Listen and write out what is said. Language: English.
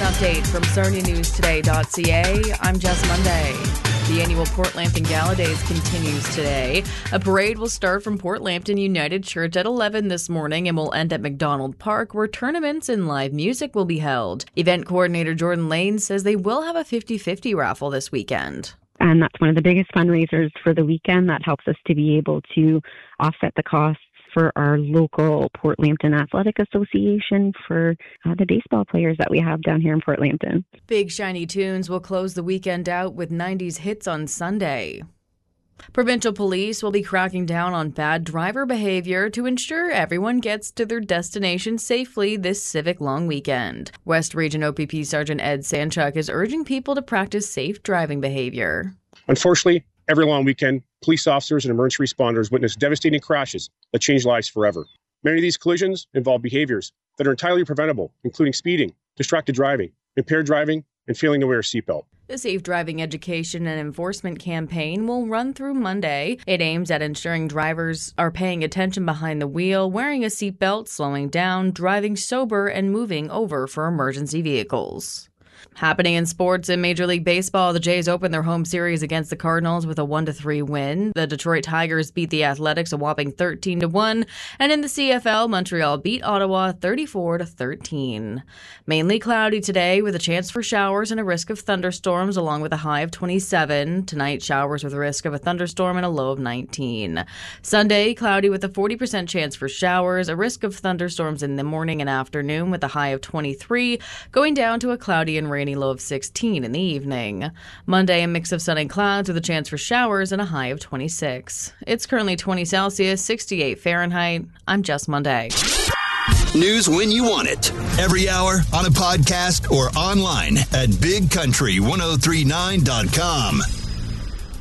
update from SarniaNewsToday.ca. I'm Jess Monday. The annual Port Lambton Gala Days continues today. A parade will start from Port Lambton United Church at 11 this morning and will end at McDonald Park, where tournaments and live music will be held. Event coordinator Jordan Lane says they will have a 50-50 raffle this weekend. And that's one of the biggest fundraisers for the weekend. That helps us to be able to offset the costs for our local Port Lambton Athletic Association for the baseball players that we have down here in Port Lambton. Big Shiny Tunes will close the weekend out with 90s hits on Sunday. Provincial police will be cracking down on bad driver behavior to ensure everyone gets to their destination safely this civic long weekend. West Region OPP Sergeant Ed Sanchuk is urging people to practice safe driving behavior. Unfortunately, every long weekend, police officers and emergency responders witness devastating crashes that change lives forever. Many of these collisions involve behaviors that are entirely preventable, including speeding, distracted driving, impaired driving, and failing to wear a seatbelt. The Safe Driving Education and Enforcement campaign will run through Monday. It aims at ensuring drivers are paying attention behind the wheel, wearing a seatbelt, slowing down, driving sober, and moving over for emergency vehicles. Happening in sports in Major League Baseball, the Jays opened their home series against the Cardinals with a 1-3 win. The Detroit Tigers beat the Athletics a whopping 13-1. And in the CFL, Montreal beat Ottawa 34-13. Mainly cloudy today with a chance for showers and a risk of thunderstorms along with a high of 27. Tonight, showers with a risk of a thunderstorm and a low of 19. Sunday, cloudy with a 40% chance for showers, a risk of thunderstorms in the morning and afternoon with a high of 23, going down to a cloudy and rainy low of 16 in the evening. Monday, a mix of sun and clouds with a chance for showers and a high of 26. It's currently 20 Celsius, 68 Fahrenheit. I'm Jess Monday. News when you want it. Every hour on a podcast or online at bigcountry1039.com.